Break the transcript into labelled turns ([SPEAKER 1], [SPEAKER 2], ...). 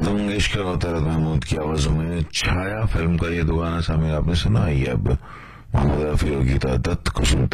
[SPEAKER 1] लता मंगेशकर और तारक महमूद की आवाजों में छाया फिल्म का ये दो गाना शामिल आपने सुना। ही अब मोहम्मद रफी और गीता दत्त को सुनते